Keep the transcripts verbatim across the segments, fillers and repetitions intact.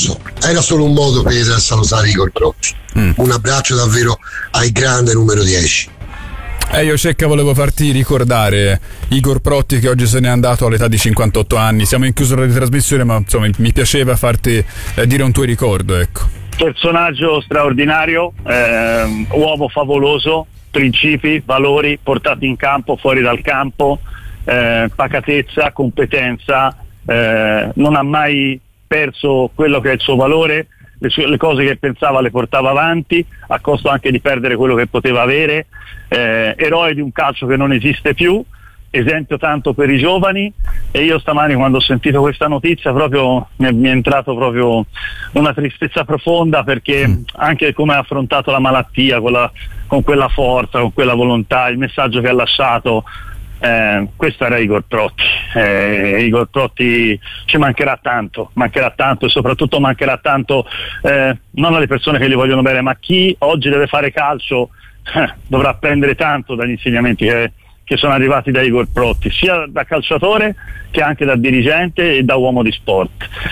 so, era solo un modo per salutare Igor Protti. Mm. Un abbraccio davvero al grande numero dieci. E eh, io Cecca volevo farti ricordare Igor Protti, che oggi se n'è andato all'età di cinquantotto anni. Siamo in chiusura di trasmissione, ma insomma mi piaceva farti eh, dire un tuo ricordo, ecco. Personaggio straordinario, eh, uomo favoloso, principi, valori portati in campo, fuori dal campo, eh, pacatezza, competenza, eh, non ha mai perso quello che è il suo valore, le, sue, le cose che pensava le portava avanti, a costo anche di perdere quello che poteva avere, eh, eroe di un calcio che non esiste più, esempio tanto per i giovani. E io stamani, quando ho sentito questa notizia, proprio mi è, mi è entrato proprio una tristezza profonda, perché mm. anche come ha affrontato la malattia, con, la, con quella forza, con quella volontà, il messaggio che ha lasciato, eh, questo era Igor Protti. eh, Igor Protti ci mancherà tanto, mancherà tanto, e soprattutto mancherà tanto eh, non alle persone che gli vogliono bene, ma chi oggi deve fare calcio eh, dovrà prendere tanto dagli insegnamenti che che sono arrivati da Igor Protti, sia da calciatore che anche da dirigente e da uomo di sport.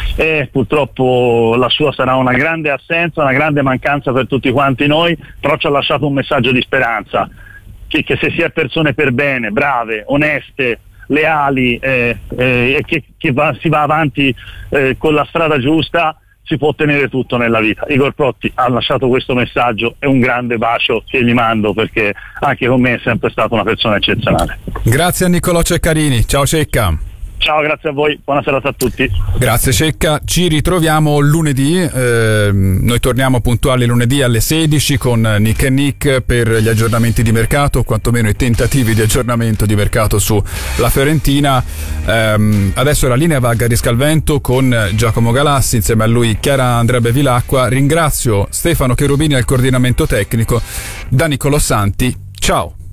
E purtroppo la sua sarà una grande assenza, una grande mancanza per tutti quanti noi, però ci ha lasciato un messaggio di speranza, che, che se si è persone per bene, brave, oneste, leali, eh, eh, e che, che va, si va avanti eh, con la strada giusta, si può ottenere tutto nella vita. Igor Protti ha lasciato questo messaggio e un grande bacio che gli mando, perché anche con me è sempre stata una persona eccezionale. Grazie a Niccolò Ceccarini, ciao Cecca. Ciao, grazie a voi, buona serata a tutti. Grazie Cecca, ci ritroviamo lunedì, eh, noi torniamo puntuali lunedì alle sedici con Nick e Nick per gli aggiornamenti di mercato, o quantomeno i tentativi di aggiornamento di mercato sulla Fiorentina. Eh, adesso la linea va a Gariscalvento con Giacomo Galassi, insieme a lui Chiara Andrea Bevilacqua. Ringrazio Stefano Cherubini al coordinamento tecnico, da Niccolò Santi, ciao.